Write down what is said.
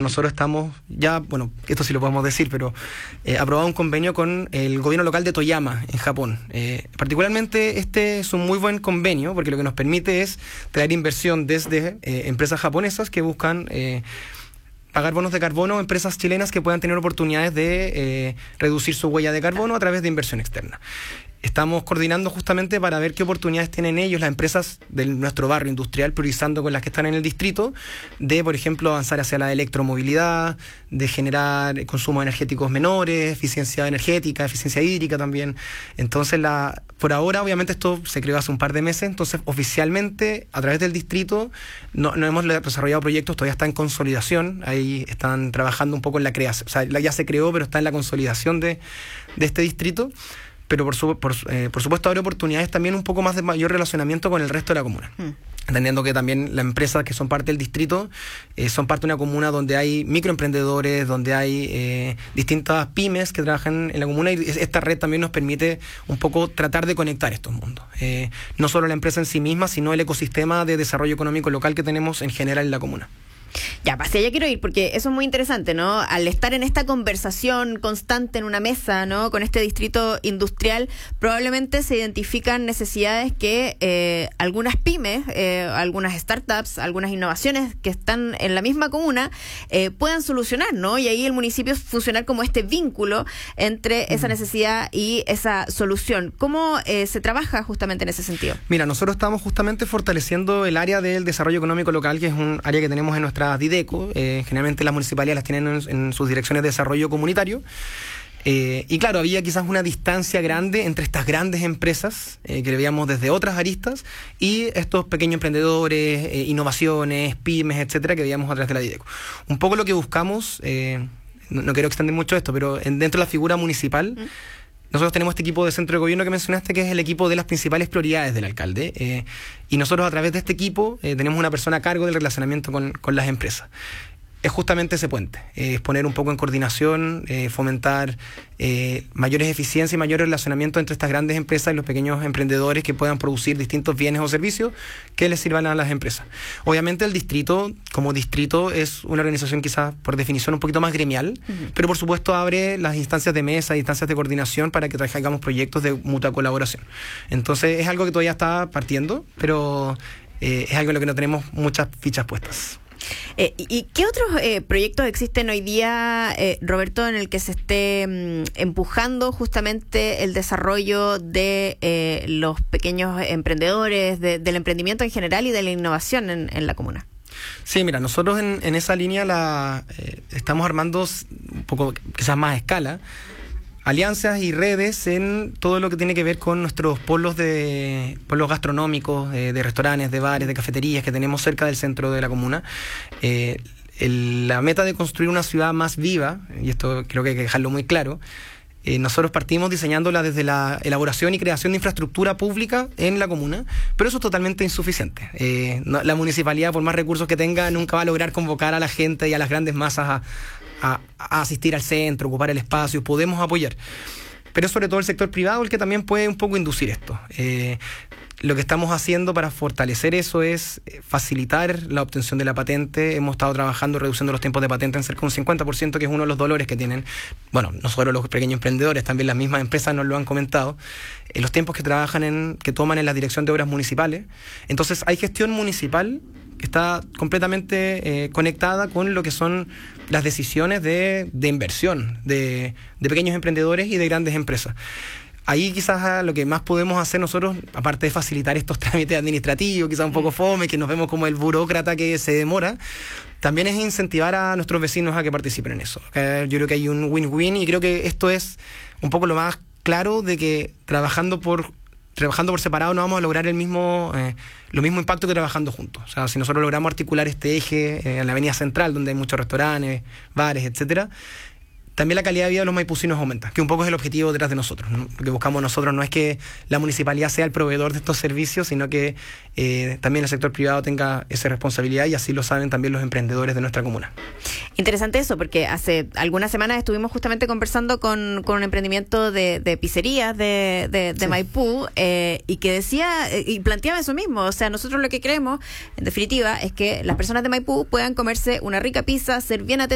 nosotros estamos ya, bueno, esto sí lo podemos decir, pero aprobado un convenio con el gobierno local de Toyama, en Japón. Particularmente este es un muy buen convenio, porque lo que nos permite es traer inversión desde empresas japonesas que buscan pagar bonos de carbono a empresas chilenas que puedan tener oportunidades de reducir su huella de carbono a través de inversión externa. Estamos coordinando justamente para ver qué oportunidades tienen ellos, las empresas de nuestro barrio industrial, priorizando con las que están en el distrito, de, por ejemplo, avanzar hacia la electromovilidad, de generar consumos energéticos menores, eficiencia energética, eficiencia hídrica también. Entonces, por ahora, obviamente, esto se creó hace un par de meses, entonces, oficialmente, a través del distrito, no hemos desarrollado proyectos, todavía está en consolidación, ahí están trabajando un poco en la creación, o sea, ya se creó, pero está en la consolidación de este distrito. Pero por supuesto abre oportunidades también un poco más de mayor relacionamiento con el resto de la comuna. Entendiendo que también las empresas que son parte del distrito son parte de una comuna donde hay microemprendedores, donde hay distintas pymes que trabajan en la comuna, y esta red también nos permite un poco tratar de conectar estos mundos. No solo la empresa en sí misma, sino el ecosistema de desarrollo económico local que tenemos en general en la comuna. Ya, hacia allá quiero ir, porque eso es muy interesante, ¿no? Al estar en esta conversación constante en una mesa, ¿no?, con este distrito industrial, probablemente se identifican necesidades que algunas pymes, algunas startups, algunas innovaciones que están en la misma comuna puedan solucionar, ¿no? Y ahí el municipio funcionar como este vínculo entre esa necesidad y esa solución. ¿Cómo se trabaja justamente en ese sentido? Mira, nosotros estamos justamente fortaleciendo el área del desarrollo económico local, que es un área que tenemos en nuestra Dideco. Generalmente las municipalidades las tienen en sus direcciones de desarrollo comunitario. Y claro, había quizás una distancia grande entre estas grandes empresas que veíamos desde otras aristas y estos pequeños emprendedores, innovaciones, pymes, etcétera, que veíamos a través de la Dideco. Un poco lo que buscamos, no quiero extender mucho esto, pero dentro de la figura municipal, nosotros tenemos este equipo de centro de gobierno que mencionaste, que es el equipo de las principales prioridades del alcalde. Y nosotros a través de este equipo tenemos una persona a cargo del relacionamiento con las empresas. Es justamente ese puente, es poner un poco en coordinación, fomentar mayores eficiencias y mayor relacionamiento entre estas grandes empresas y los pequeños emprendedores que puedan producir distintos bienes o servicios que les sirvan a las empresas. Obviamente el distrito, como distrito, es una organización quizás por definición un poquito más gremial, pero por supuesto abre las instancias de mesa, instancias de coordinación para que hagamos proyectos de mutua colaboración. Entonces es algo que todavía está partiendo, pero es algo en lo que no tenemos muchas fichas puestas. ¿Y qué otros proyectos existen hoy día, Roberto, en el que se esté empujando justamente el desarrollo de los pequeños emprendedores, del emprendimiento en general y de la innovación en la comuna? Sí, mira, nosotros en esa línea estamos armando un poco, quizás más a escala, alianzas y redes en todo lo que tiene que ver con nuestros polos gastronómicos, de restaurantes, de bares, de cafeterías que tenemos cerca del centro de la comuna. La meta de construir una ciudad más viva, y esto creo que hay que dejarlo muy claro, nosotros partimos diseñándola desde la elaboración y creación de infraestructura pública en la comuna, pero eso es totalmente insuficiente. La municipalidad, por más recursos que tenga, nunca va a lograr convocar a la gente y a las grandes masas a asistir al centro, ocupar el espacio. Podemos apoyar, pero es sobre todo el sector privado el que también puede un poco inducir esto. Lo que estamos haciendo para fortalecer eso es facilitar la obtención de la patente. Hemos estado trabajando reduciendo los tiempos de patente en cerca de un 50%, que es uno de los dolores que tienen, bueno, no solo los pequeños emprendedores, también las mismas empresas nos lo han comentado, los tiempos que toman en la dirección de obras municipales. Entonces hay gestión municipal que está completamente conectada con lo que son las decisiones de inversión de pequeños emprendedores y de grandes empresas. Ahí quizás lo que más podemos hacer nosotros, aparte de facilitar estos trámites administrativos, quizás un poco fome, que nos vemos como el burócrata que se demora, también es incentivar a nuestros vecinos a que participen en eso. Yo creo que hay un win-win y creo que esto es un poco lo más claro de que trabajando por separado no vamos a lograr lo mismo impacto que trabajando juntos. O sea, si nosotros logramos articular este eje en la avenida central, donde hay muchos restaurantes, bares, etcétera, también la calidad de vida de los maipucinos aumenta, que un poco es el objetivo detrás de nosotros, ¿no? Lo que buscamos nosotros no es que la municipalidad sea el proveedor de estos servicios, sino que también el sector privado tenga esa responsabilidad, y así lo saben también los emprendedores de nuestra comuna. Interesante eso, porque hace algunas semanas estuvimos justamente conversando con un emprendimiento de pizzerías de sí, Maipú, y que decía y planteaba eso mismo. O sea, nosotros lo que queremos, en definitiva, es que las personas de Maipú puedan comerse una rica pizza, ser bien atendidas